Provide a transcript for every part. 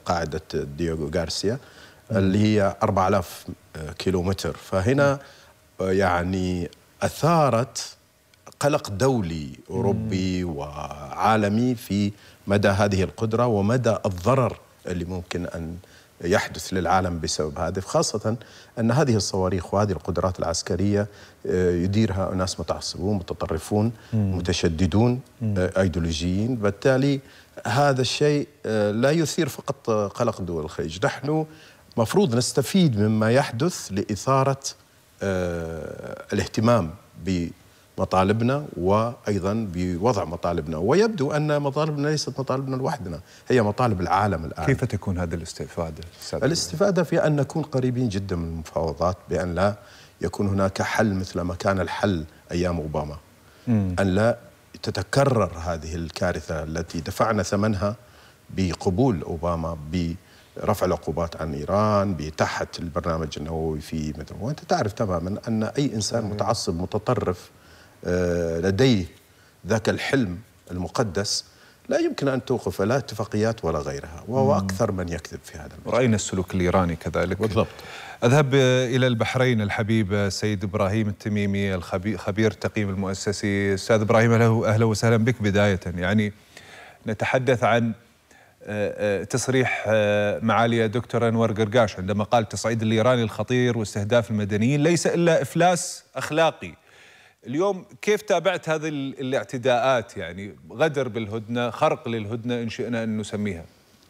قاعدة دييغو غارسيا اللي هي 4000 كيلومتر. فهنا يعني أثارت قلق دولي أوروبي وعالمي في مدى هذه القدرة ومدى الضرر اللي ممكن أن يحدث للعالم بسبب هذا، خاصة أن هذه الصواريخ وهذه القدرات العسكرية يديرها ناس متعصبون متطرفون متشددون أيديولوجيين. بالتالي هذا الشيء لا يثير فقط قلق دول الخليج، نحن مفروض نستفيد مما يحدث لإثارة الاهتمام بمطالبنا وأيضا بوضع مطالبنا، ويبدو أن مطالبنا ليست مطالبنا لوحدنا، هي مطالب العالم الآن. كيف تكون هذه الاستفادة؟ الاستفادة في أن نكون قريبين جدا من المفاوضات، بأن لا يكون هناك حل مثل ما كان الحل أيام أوباما، أن لا تتكرر هذه الكارثة التي دفعنا ثمنها بقبول أوباما برفع العقوبات عن إيران، بتحت البرنامج النووي في مثل. وأنت تعرف تماما أن أي إنسان متعصب متطرف لديه ذاك الحلم المقدس لا يمكن أن توقف لا اتفاقيات ولا غيرها، وهو أكثر من يكذب في هذا المجال. رأينا السلوك الإيراني كذلك. بالضبط. أذهب إلى البحرين الحبيب سيد إبراهيم التميمي خبير التقييم المؤسسي. أستاذ إبراهيم أهلا وسهلا بك. بداية يعني نتحدث عن تصريح معالي الدكتور أنور قرقاش عندما قال تصعيد الإيراني الخطير واستهداف المدنيين ليس إلا إفلاس أخلاقي. اليوم كيف تابعت هذه الاعتداءات؟ يعني غدر بالهدنة، خرق للهدنة إن شئنا أن نسميها.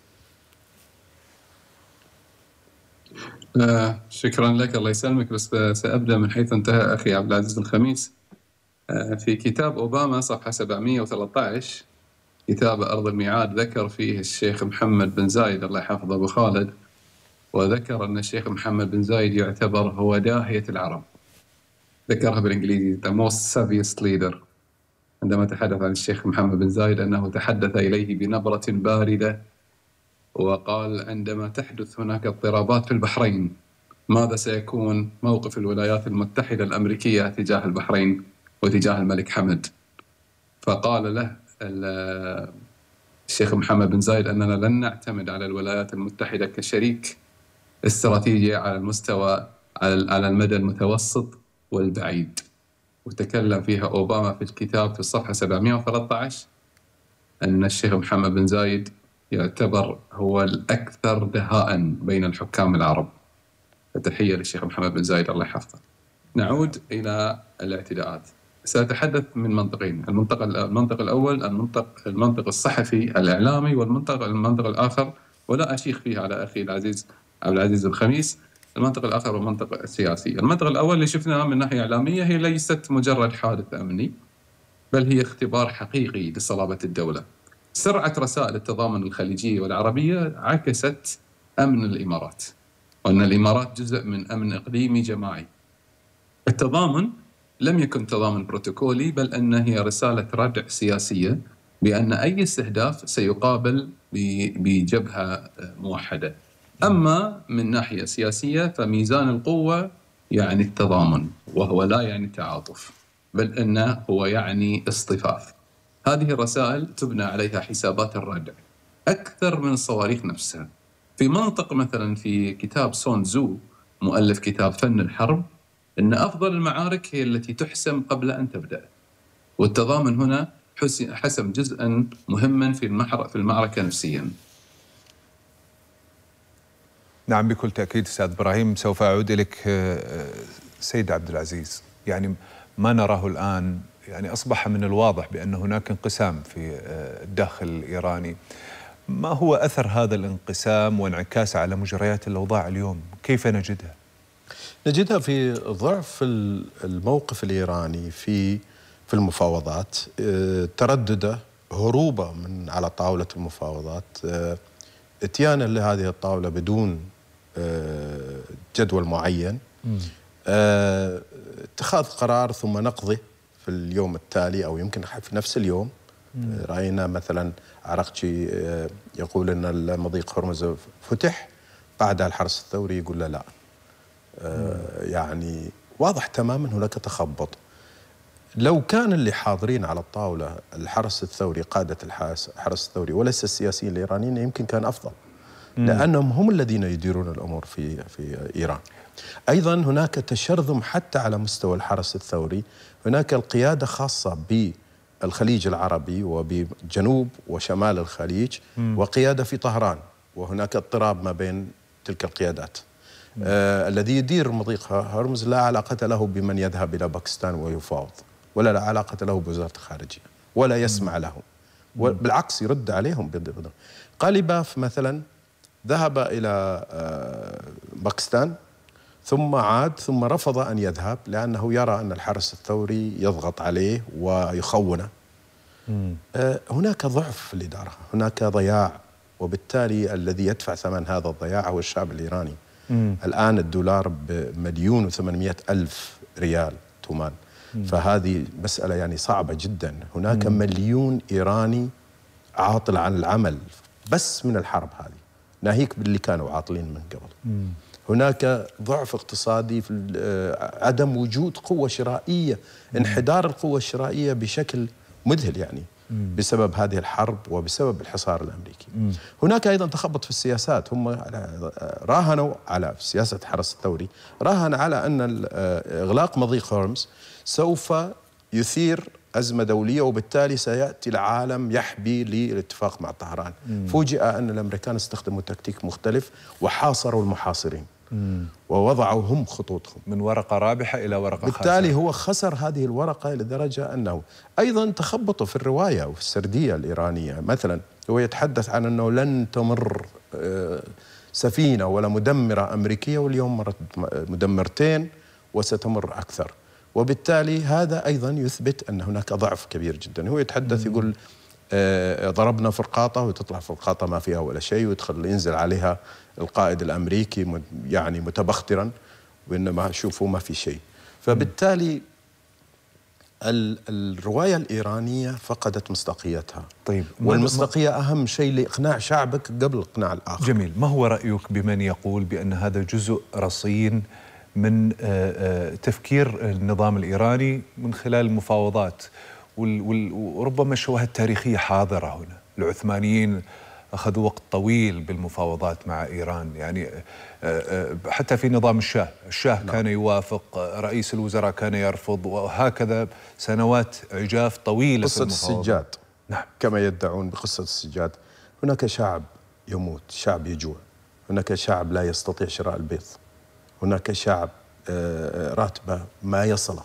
شكرا لك، الله يسلمك. بس سأبدأ من حيث انتهى أخي عبد العزيز الخميس. في كتاب أوباما صفحة 713 كتاب أرض الميعاد ذكر فيه الشيخ محمد بن زايد الله يحفظه أبو خالد، وذكر أن الشيخ محمد بن زايد يعتبر هو داهية العرب. ذكرها بالإنجليزي the most savviest leader، عندما تحدث عن الشيخ محمد بن زايد أنه تحدث إليه بنبرة باردة وقال عندما تحدث هناك اضطرابات في البحرين ماذا سيكون موقف الولايات المتحدة الأمريكية تجاه البحرين وتجاه الملك حمد؟ فقال له الشيخ محمد بن زايد أننا لن نعتمد على الولايات المتحدة كشريك استراتيجي على المستوى على المدى المتوسط والبعيد. وتكلم فيها أوباما في الكتاب في الصفحة 713 أن الشيخ محمد بن زايد يعتبر هو الأكثر دهاء بين الحكام العرب. فتحية للشيخ محمد بن زايد الله يحفظه. نعود إلى الاعتداءات. سأتحدث من منطقين، المنطق الأول المنطق الصحفي الإعلامي، المنطق الآخر ولا أشيخ فيه على أخي العزيز عبد العزيز الخميس، المنطق الآخر هو المنطق السياسي. المنطق الأول اللي شفناه من ناحية إعلامية هي ليست مجرد حادث أمني، بل هي اختبار حقيقي لصلابة الدولة. سرعة رسائل التضامن الخليجية والعربية عكست أمن الإمارات، وأن الإمارات جزء من أمن إقليمي جماعي. التضامن لم يكن تضامن بروتوكولي، بل أن هي رسالة ردع سياسية بأن أي استهداف سيقابل بجبهة موحدة. أما من ناحية سياسية فميزان القوة يعني التضامن، وهو لا يعني التعاطف، بل أنه هو يعني اصطفاف. هذه الرسائل تبنى عليها حسابات الردع أكثر من الصواريخ نفسها. في منطق مثلا في كتاب سون تزو مؤلف كتاب فن الحرب أن أفضل المعارك هي التي تحسم قبل أن تبدأ، والتضامن هنا حسم جزءا مهما في المعركة نفسيا. نعم بكل تأكيد أستاذ إبراهيم. سوف أعود إليك سيد عبد العزيز. يعني ما نراه الآن يعني أصبح من الواضح بأن هناك انقسام في الداخل الإيراني. ما هو أثر هذا الانقسام وانعكاسه على مجريات الأوضاع اليوم؟ كيف نجدها؟ نجدها في ضعف الموقف الإيراني في المفاوضات، تردده، هروبه من على طاولة المفاوضات، اتيانا لهذه الطاولة بدون جدول معين، اتخاذ قرار ثم نقضه في اليوم التالي أو يمكن في نفس اليوم. رأينا مثلا عرقتشي يقول أن المضيق هرمز فتح، بعدها الحرس الثوري يقول لا. يعني واضح تماما هناك تخبط. لو كان اللي حاضرين على الطاولة الحرس الثوري، قادة الحرس الثوري وليس السياسيين الإيرانيين، يمكن كان أفضل. لأنهم هم الذين يديرون الأمور في إيران. أيضا هناك تشرذم حتى على مستوى الحرس الثوري، هناك القيادة خاصة بالخليج العربي وبجنوب وشمال الخليج، وقيادة في طهران، وهناك اضطراب ما بين تلك القيادات. الذي يدير مضيق هرمز لا علاقة له بمن يذهب إلى باكستان ويفاوض، ولا لا علاقة له بوزارة الخارجية، ولا يسمع لهم، بالعكس يرد عليهم. قاليباف مثلا ذهب إلى باكستان ثم عاد، ثم رفض أن يذهب لأنه يرى أن الحرس الثوري يضغط عليه ويخونه. هناك ضعف في الإدارة، هناك ضياع، وبالتالي الذي يدفع ثمن هذا الضياع هو الشعب الإيراني. الآن الدولار ب1,800,000 ريال تومان، فهذه مسألة يعني صعبة جدا. هناك 1,000,000 إيراني عاطل عن العمل بس من الحرب هذه، ناهيك باللي كانوا عاطلين من قبل. هناك ضعف اقتصادي، في عدم وجود قوة شرائية، انحدار القوة الشرائية بشكل مذهل يعني بسبب هذه الحرب وبسبب الحصار الأمريكي. هناك أيضا تخبط في السياسات، هم راهنوا على سياسة الحرس الثوري، راهن على أن إغلاق مضيق هرمز سوف يثير أزمة دولية، وبالتالي سيأتي العالم يحبي للاتفاق مع طهران. فوجئ أن الأمريكان استخدموا تكتيك مختلف وحاصروا المحاصرين ووضعوا هم خطوطهم من ورقة رابحة إلى ورقة خاسرة. بالتالي هو خسر هذه الورقة لدرجة أنه أيضا تخبطوا في الرواية وفي السردية الإيرانية. مثلا هو يتحدث عن أنه لن تمر سفينة ولا مدمرة أمريكية، واليوم مرت مدمرتين وستمر أكثر، وبالتالي هذا أيضا يثبت أن هناك ضعف كبير جدا. هو يتحدث يقول ضربنا فرقاطة، وتطلع فرقاطة ما فيها ولا شيء، ويدخل ينزل عليها القائد الأمريكي يعني متبخترا، وإنما شوفوا ما في شيء. فبالتالي الرواية الإيرانية فقدت مصداقيتها. طيب، والمصداقية أهم شيء لإقناع شعبك قبل إقناع الآخر. جميل. ما هو رأيك بمن يقول بأن هذا جزء رصين من تفكير النظام الإيراني من خلال المفاوضات، وربما الشواهد التاريخية حاضرة هنا؟ العثمانيين أخذوا وقت طويل بالمفاوضات مع إيران، يعني حتى في نظام الشاه كان يوافق، رئيس الوزراء كان يرفض، وهكذا سنوات عجاف طويلة. قصة في المفاوضات. السجاد، نعم، كما يدعون بقصة السجاد. هناك شعب يموت، شعب يجوع، هناك شعب لا يستطيع شراء البيض، هناك شعب راتبه ما يصله،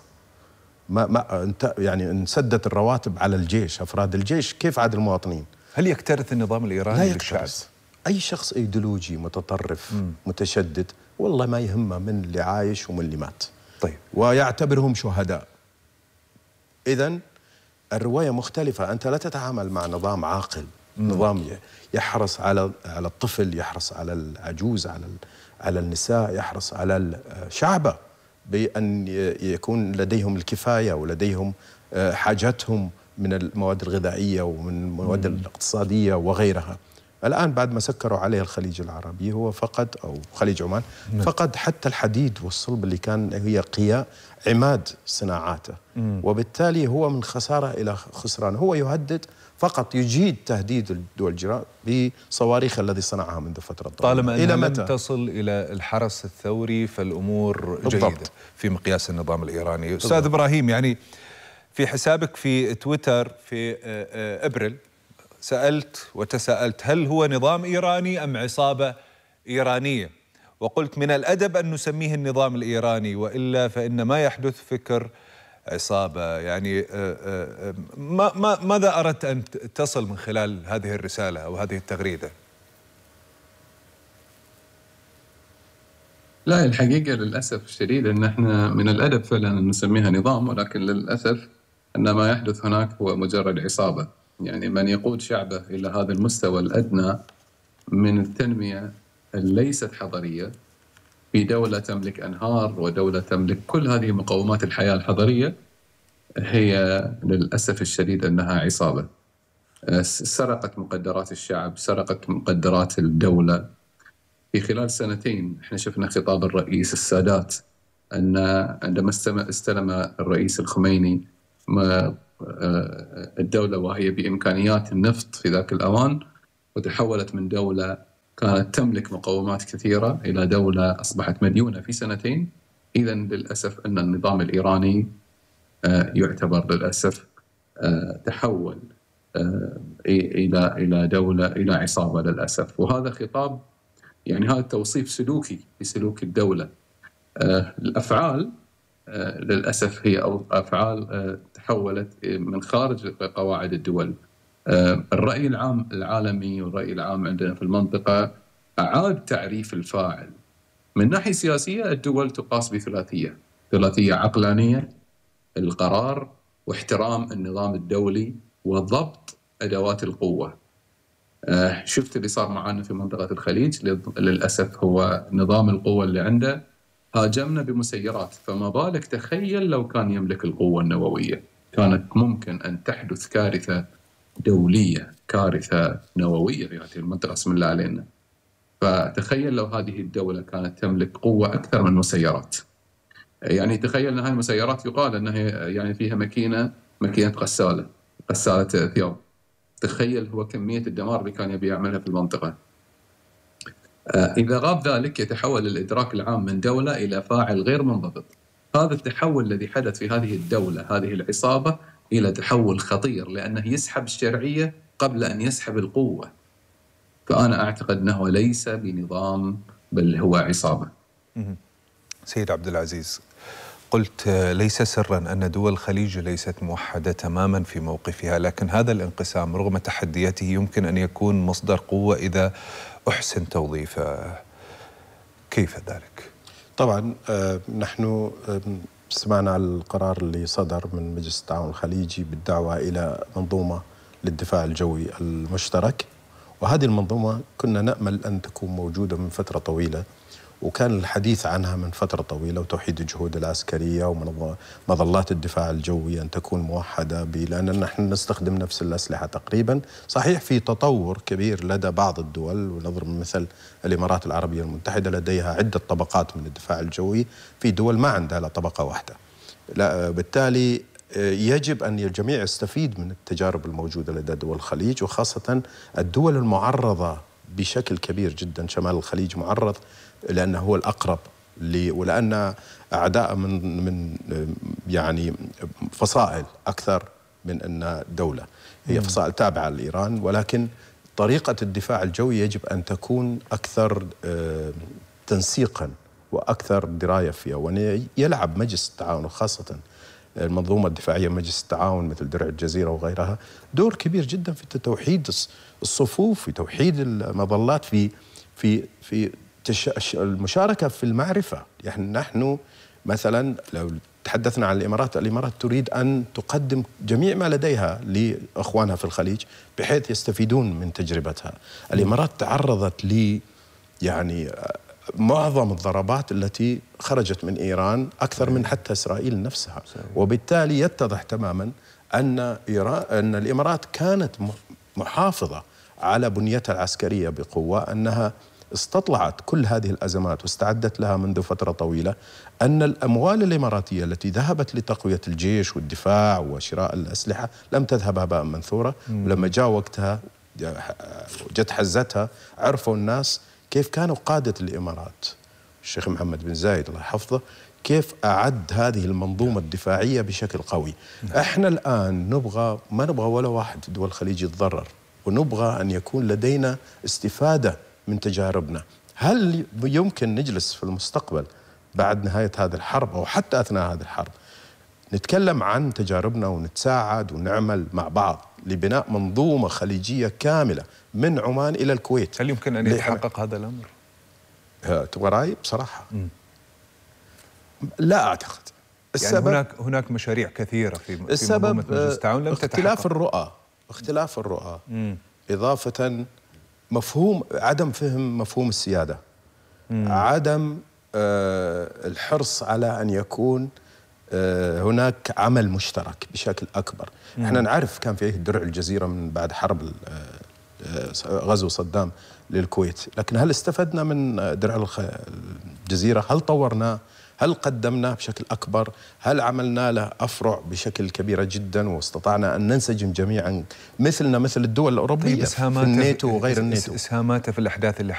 يعني انسدت الرواتب على الجيش، أفراد الجيش، كيف عاد المواطنين؟ هل يكترث النظام الإيراني لا بالشعب؟ أي شخص أيديولوجي متطرف متشدد والله ما يهمه من اللي عايش ومن اللي مات. طيب، ويعتبرهم شهداء. إذن الرواية مختلفة. أنت لا تتعامل مع نظام عاقل، نظام يحرص على الطفل، يحرص على العجوز، على النساء، يحرص على شعبه بأن يكون لديهم الكفاية ولديهم حاجتهم من المواد الغذائية ومن المواد الاقتصادية وغيرها. الآن بعد ما سكروا عليه الخليج العربي هو فقد، أو خليج عمان، فقد حتى الحديد والصلب اللي كان هي عماد صناعاته، وبالتالي هو من خسارة إلى خسران. هو يهدد فقط، يجيد تهديد الدول الجيران بصواريخ الذي صنعها منذ فترة طويلة. طالما أنها لم تصل إلى الحرس الثوري فالأمور جيدة في مقياس النظام الإيراني. أستاذ إبراهيم، يعني في حسابك في تويتر في أبريل سألت وتساءلت هل هو نظام إيراني أم عصابة إيرانية، وقلت من الأدب أن نسميه النظام الإيراني، وإلا فإن ما يحدث فكر عصابة. يعني ماذا أردت أن تصل من خلال هذه الرسالة أو هذه التغريدة؟ لا، الحقيقة للأسف الشديد أن احنا من الأدب فعلا أن نسميها نظام، ولكن للأسف أن ما يحدث هناك هو مجرد عصابة. يعني من يقود شعبه إلى هذا المستوى الأدنى من التنمية ليست حضرية في دولة تملك أنهار ودولة تملك كل هذه مقومات الحياة الحضرية، هي للأسف الشديد أنها عصابة. سرقت مقدرات الشعب، سرقت مقدرات الدولة. في خلال سنتين احنا شفنا خطاب الرئيس السادات أن عندما استلم الرئيس الخميني الدولة وهي بإمكانيات النفط في ذاك الأوان، وتحولت من دولة كانت تملك مقومات كثيرة إلى دولة أصبحت مديونة في سنتين. إذا للأسف أن النظام الإيراني يعتبر للأسف تحول إلى دولة، إلى عصابة للأسف. وهذا خطاب، يعني هذا توصيف سلوكي في سلوك الدولة. الأفعال للأسف هي أفعال تحولت من خارج قواعد الدول. الرأي العام العالمي والرأي العام عندنا في المنطقة أعاد تعريف الفاعل. من ناحية سياسية الدول تقاس بثلاثية، ثلاثية عقلانية: القرار واحترام النظام الدولي وضبط أدوات القوة. شفت اللي صار معنا في منطقة الخليج للأسف، هو نظام القوة اللي عنده هاجمنا بمسيرات، فما بالك تخيل لو كان يملك القوة النووية، كانت ممكن أن تحدث كارثة دولية، كارثة نووية في هذه المنطقة، بسم الله علينا. فتخيل لو هذه الدولة كانت تملك قوة أكثر من مسيرات. يعني تخيل أن هذه المسيرات يقال أنها يعني فيها ماكينة غسالة ثياب. تخيل هو كمية الدمار اللي كان يبي يعملها في المنطقة. إذا غاب ذلك يتحول الإدراك العام من دولة إلى فاعل غير منضبط. هذا التحول الذي حدث في هذه الدولة، هذه العصابة، إلى تحول خطير، لأنه يسحب الشرعية قبل أن يسحب القوة. فأنا أعتقد أنه ليس بنظام بل هو عصابة. سيد عبد العزيز، قلت ليس سرا أن دول الخليج ليست موحدة تماما في موقفها، لكن هذا الانقسام رغم تحدياته يمكن أن يكون مصدر قوة إذا أحسن توظيفه. كيف ذلك؟ طبعا نحن سمعنا على القرار اللي صدر من مجلس التعاون الخليجي بالدعوة إلى منظومة للدفاع الجوي المشترك، وهذه المنظومة كنا نأمل أن تكون موجودة من فترة طويلة، وكان الحديث عنها من فترة طويلة، وتوحيد الجهود العسكرية ومظلات الدفاع الجوي أن تكون موحدة لأن نحن نستخدم نفس الأسلحة تقريبا. صحيح في تطور كبير لدى بعض الدول، ونضرب مثل الإمارات العربية المتحدة لديها عدة طبقات من الدفاع الجوي، في دول ما عندها إلا طبقة واحدة. لا بالتالي يجب أن الجميع يستفيد من التجارب الموجودة لدى دول الخليج، وخاصة الدول المعرضة بشكل كبير جدا. شمال الخليج معرض لأنه هو الأقرب ولأن أعداء من يعني فصائل أكثر من أن دولة، هي فصائل تابعة لإيران، ولكن طريقة الدفاع الجوي يجب أن تكون أكثر تنسيقا وأكثر دراية فيها. ويلعب مجلس التعاون وخاصة المنظومة الدفاعية مجلس التعاون مثل درع الجزيرة وغيرها دور كبير جدا في توحيد الصفوف، في توحيد المظلات، في المشاركة في المعرفة. يعني نحن مثلا لو تحدثنا عن الإمارات تريد أن تقدم جميع ما لديها لأخوانها في الخليج بحيث يستفيدون من تجربتها. الإمارات تعرضت يعني معظم الضربات التي خرجت من إيران أكثر من حتى إسرائيل نفسها، وبالتالي يتضح تماما أن الإمارات كانت محافظة على بنيتها العسكرية بقوة، أنها استطلعت كل هذه الأزمات واستعدت لها منذ فترة طويلة، أن الأموال الإماراتية التي ذهبت لتقوية الجيش والدفاع وشراء الأسلحة لم تذهب هباء منثورا. ولما جاء وقتها جت حزتها، عرفوا الناس كيف كانوا قادة الإمارات الشيخ محمد بن زايد الله يحفظه، كيف أعد هذه المنظومة الدفاعية بشكل قوي. احنا الآن ما نبغى ولا واحد في دول الخليج يتضرر، ونبغى أن يكون لدينا استفادة من تجاربنا. هل يمكن نجلس في المستقبل بعد نهاية هذه الحرب أو حتى أثناء هذه الحرب نتكلم عن تجاربنا ونتساعد ونعمل مع بعض لبناء منظومة خليجية كاملة من عمان إلى الكويت؟ هل يمكن أن يتحقق هذا الأمر؟ تبغى رأيي بصراحة؟ لا أعتقد. السبب يعني هناك مشاريع كثيرة في منظومة مجلس التعاون لم تتحقق. اختلاف الرؤى إضافة عدم فهم مفهوم السيادة، عدم الحرص على أن يكون هناك عمل مشترك بشكل أكبر. احنا نعرف كان فيه درع الجزيرة من بعد حرب غزو صدام للكويت، لكن هل استفدنا من درع الجزيرة؟ هل طورناه؟ هل قدمناه بشكل أكبر؟ هل عملنا له أفرع بشكل كبيرة جدا واستطعنا أن ننسجم جميعا مثل الدول الأوروبية في الناتو وغير الناتو؟ إسهاماته في الأحداث اللي